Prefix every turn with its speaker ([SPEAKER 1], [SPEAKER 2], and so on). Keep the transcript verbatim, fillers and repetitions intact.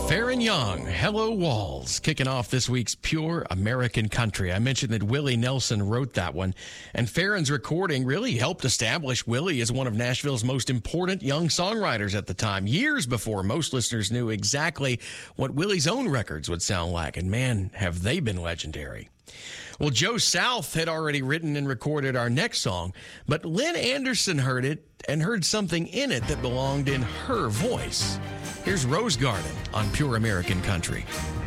[SPEAKER 1] Farron Young, Hello Walls, kicking off this week's Pure American Country. I mentioned that Willie Nelson wrote that one, and Farron's recording really helped establish Willie as one of Nashville's most important young songwriters at the time, years before most listeners knew exactly what Willie's own records would sound like, and man, have they been legendary. Well, Joe South had already written and recorded our next song, but Lynn Anderson heard it and heard something in it that belonged in her voice. Here's Rose Garden on Pure American Country.